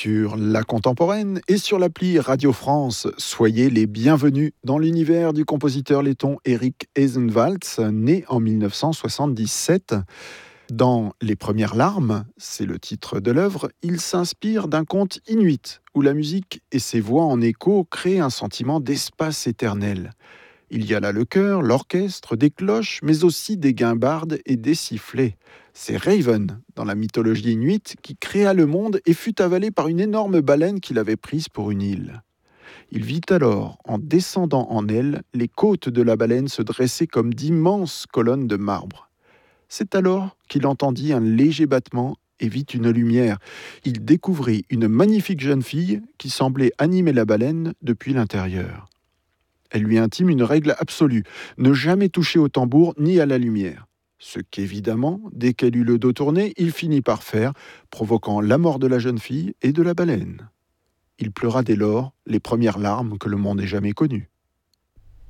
sur La Contemporaine et sur l'appli Radio France. Soyez les bienvenus dans l'univers du compositeur letton Erik Ezenvalds, né en 1977. Dans Les Premières Larmes, c'est le titre de l'œuvre, il s'inspire d'un conte inuit où la musique et ses voix en écho créent un sentiment d'espace éternel. Il y a là le chœur, l'orchestre, des cloches, mais aussi des guimbardes et des sifflets. C'est Raven, dans la mythologie inuite, qui créa le monde et fut avalé par une énorme baleine qu'il avait prise pour une île. Il vit alors, en descendant en elle, les côtes de la baleine se dresser comme d'immenses colonnes de marbre. C'est alors qu'il entendit un léger battement et vit une lumière. Il découvrit une magnifique jeune fille qui semblait animer la baleine depuis l'intérieur. Elle lui intime une règle absolue, ne jamais toucher au tambour ni à la lumière. Ce qu'évidemment, dès qu'elle eut le dos tourné, il finit par faire, provoquant la mort de la jeune fille et de la baleine. Il pleura dès lors les premières larmes que le monde ait jamais connues.